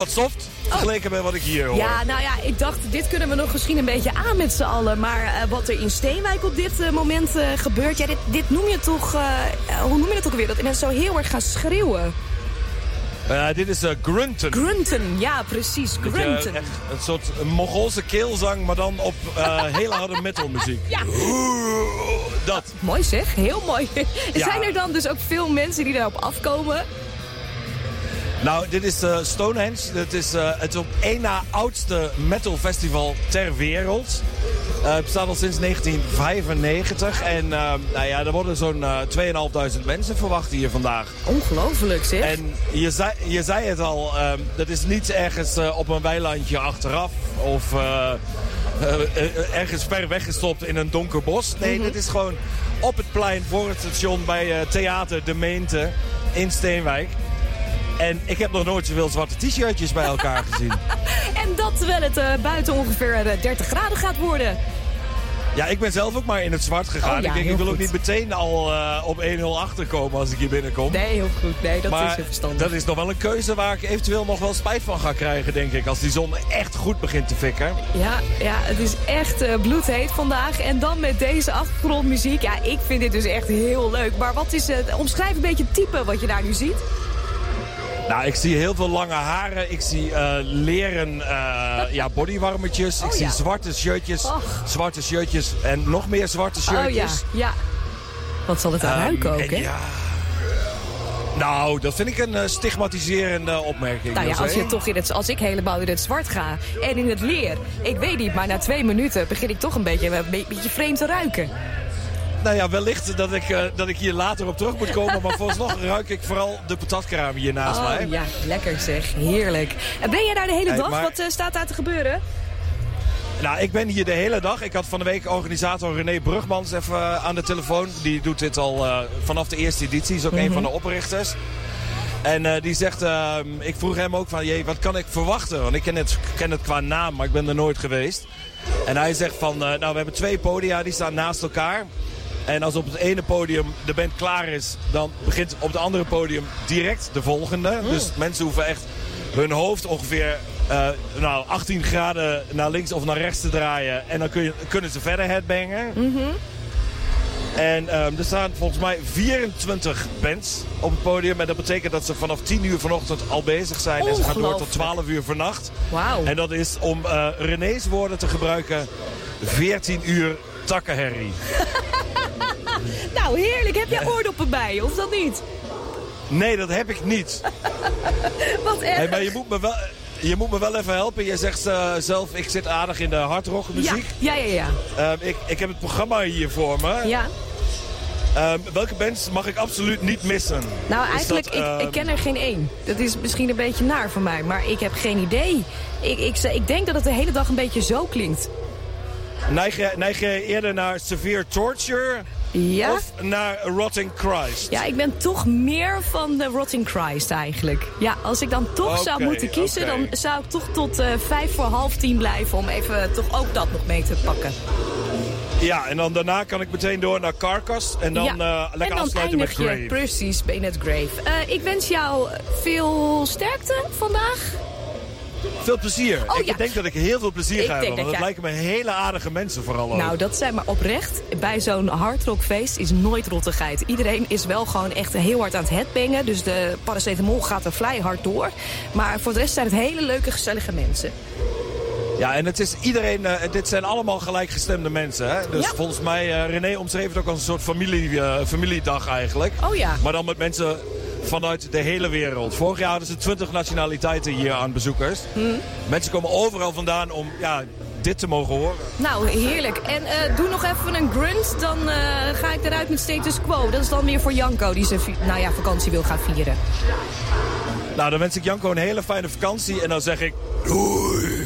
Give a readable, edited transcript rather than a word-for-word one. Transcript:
wat soft vergeleken met wat ik hier hoor. Ja, nou ja, ik dacht, dit kunnen we nog misschien een beetje aan met z'n allen. Maar wat er in Steenwijk op dit moment gebeurt... Ja, dit noem je toch... hoe noem je dat ook weer? Dat mensen zo heel erg gaan schreeuwen. Dit is grunten. Grunten, ja precies, grunten. Echt een soort Mongoolse keelzang, maar dan op hele harde metalmuziek. Ja. Dat. Mooi zeg, heel mooi. Ja. Zijn er dan dus ook veel mensen die daarop afkomen? Nou, dit is Stonehenge. Het is op één na oudste metalfestival ter wereld. Het bestaat al sinds 1995. En nou ja, er worden zo'n 2.500 mensen verwacht hier vandaag. Ongelooflijk zeg. En je zei het al, dat is niet ergens op een weilandje achteraf. Of ergens ver weggestopt in een donker bos. Nee, dit is gewoon op het plein voor het station bij Theater De Meente in Steenwijk. En ik heb nog nooit zoveel zwarte t-shirtjes bij elkaar gezien. En dat terwijl het buiten ongeveer 30 graden gaat worden. Ja, ik ben zelf ook maar in het zwart gegaan. Ja, ik denk, ik wil goed. ook niet meteen al op 1-0 achterkomen als ik hier binnenkom. Nee, heel goed. Nee, dat is heel verstandig. Dat is nog wel een keuze waar ik eventueel nog wel spijt van ga krijgen, denk ik. Als die zon echt goed begint te fikken. Ja, het is echt bloedheet vandaag. En dan met deze achtergrondmuziek. Ja, ik vind dit dus echt heel leuk. Maar wat is het? Omschrijf een beetje het type wat je daar nu ziet. Nou, ik zie heel veel lange haren. Ik zie leren bodywarmertjes. Ik zie zwarte shirtjes en nog meer zwarte shirtjes. Oh ja. Wat zal het aan ruiken ook, hè? Ja. Nou, dat vind ik een stigmatiserende opmerking. Nou ja, als ik helemaal in het zwart ga en in het leer. Ik weet niet, maar na 2 minuten begin ik toch een beetje vreemd te ruiken. Nou ja, wellicht dat ik hier later op terug moet komen. Maar vooralsnog ruik ik vooral de patatkraam hier naast mij. Ja, lekker zeg. Heerlijk. En ben jij daar de hele dag? Wat staat daar te gebeuren? Nou, ik ben hier de hele dag. Ik had van de week organisator René Brugmans even aan de telefoon. Die doet dit al vanaf de eerste editie. Is ook een van de oprichters. En die zegt, ik vroeg hem ook van, wat kan ik verwachten? Want ik ken het qua naam, maar ik ben er nooit geweest. En hij zegt van, we hebben 2 podia, die staan naast elkaar. En als op het ene podium de band klaar is, dan begint op het andere podium direct de volgende. Dus mensen hoeven echt hun hoofd ongeveer 18 graden naar links of naar rechts te draaien. En dan kunnen ze verder headbangen. En er staan volgens mij 24 bands op het podium. En dat betekent dat ze vanaf 10 uur vanochtend al bezig zijn. En ze gaan door tot 12 uur vannacht. Wauw. En dat is, om René's woorden te gebruiken, 14 uur takkenherrie. Nou, heerlijk. Heb jij oordoppen bij, of dat niet? Nee, dat heb ik niet. Wat erg. Hey, maar je moet me wel even helpen. Je zegt zelf, ik zit aardig in de hardrock muziek. Ja. Ik heb het programma hier voor me. Ja. Welke bands mag ik absoluut niet missen? Nou, eigenlijk, ik ken er geen één. Dat is misschien een beetje naar voor mij, maar ik heb geen idee. Ik denk dat het de hele dag een beetje zo klinkt. Neig je eerder naar Severe Torture of naar Rotting Christ? Ja, ik ben toch meer van de Rotting Christ eigenlijk. Ja, als ik dan toch zou moeten kiezen, dan zou ik toch tot 9:55 blijven om even toch ook dat nog mee te pakken. Ja, en dan daarna kan ik meteen door naar Carcass en dan lekker afsluiten met Grave. Precies, bij net Grave. Ik wens jou veel sterkte vandaag. Veel plezier. Ik denk dat ik heel veel plezier ga hebben. Want het lijken me hele aardige mensen vooral ook. Nou, dat zijn maar oprecht. Bij zo'n hardrockfeest is nooit rottigheid. Iedereen is wel gewoon echt heel hard aan het headbangen. Dus de paracetamol gaat er vrij hard door. Maar voor de rest zijn het hele leuke, gezellige mensen. Ja, en het is iedereen, dit zijn allemaal gelijkgestemde mensen. Hè? Dus volgens mij, René omschreef het ook als een soort familiedag eigenlijk. Oh ja. Maar dan met mensen vanuit de hele wereld. Vorig jaar hadden ze 20 nationaliteiten hier aan bezoekers. Mensen komen overal vandaan om dit te mogen horen. Nou, heerlijk. En doe nog even een grunt, dan ga ik eruit met Status Quo. Dat is dan weer voor Janko die zijn vakantie wil gaan vieren. Nou, dan wens ik Janko een hele fijne vakantie en dan zeg ik...